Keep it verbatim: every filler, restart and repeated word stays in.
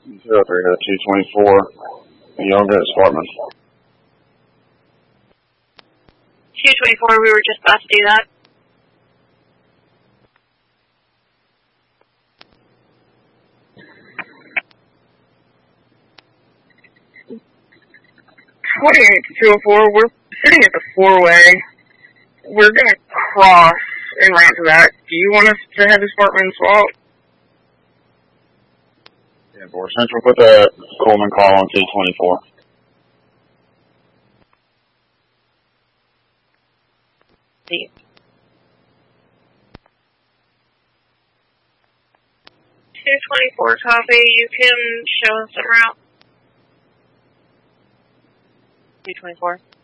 Zero three to two twenty-four. Yoga Spartman. two twenty-four, we were just about to do that. twenty-eight to two oh four, we're sitting at the four-way. We're going to cross en route to that. Do you want us to have the Spartman swap? Yeah, four Central, put the Coleman call on two twenty-four. See. two twenty-four, copy. You can show us en route. two twenty-four.